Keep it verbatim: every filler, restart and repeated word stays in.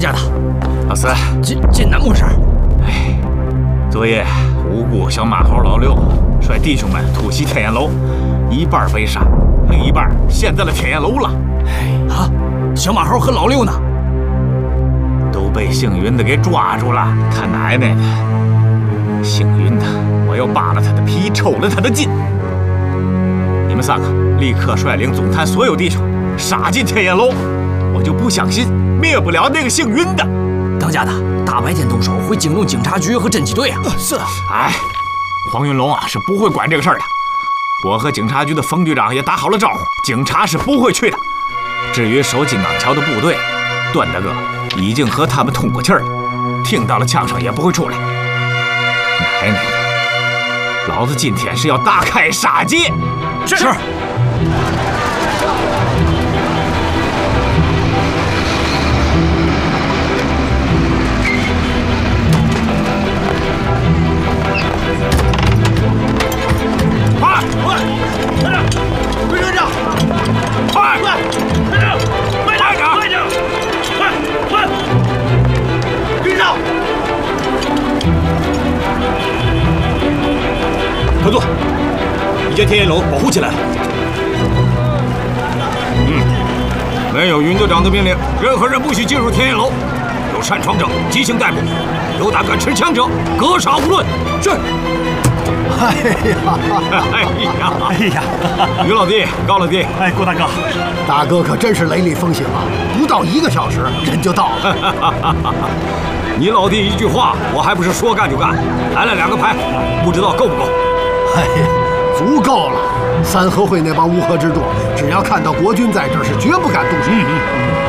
家的， 老四， 进进南木事。 哎，昨夜无辜小马猴老六率弟兄们突袭天焰楼，一半被杀，另一半陷在了天焰楼了。 哎啊，小马猴和老六呢？ 都被姓云的给抓住了。他奶奶的！姓云的，我要扒了他的皮，抽了他的筋！你们三个立刻率领总坛所有弟兄杀进天焰楼，我就不相信灭不了那个姓云的。 当家的，大白天动手会惊动警察局和侦缉队啊！ 是。 哎，黄云龙啊是不会管这个事儿的。我和警察局的冯局长也打好了招呼，警察是不会去的。至于守金刚桥的部队，段大哥已经和他们通过气儿了，听到了枪声也不会出来。奶奶的，老子今天是要大开杀戒！ 是。是快！快！快点！回队长！快！快！快点！快点！快点！快！快！队长！ 团座，已将天焰楼保护起来了。 嗯，没有云队长的命令，任何人不许进入天焰楼。有擅闯者即行逮捕，有胆敢持枪者格杀无论。是。 哎呀！ 哎呀！ 哎呀！ 于老弟，高老弟， 哎，郭大哥， 大哥可真是雷厉风行啊！不到一个小时，人就到了。 你老弟一句话，我还不是说干就干。来了两个牌，不知道够不够？ 哎呀，足够了！三合会那帮乌合之众，只要看到国军在这儿，是绝不敢动手。 嗯嗯。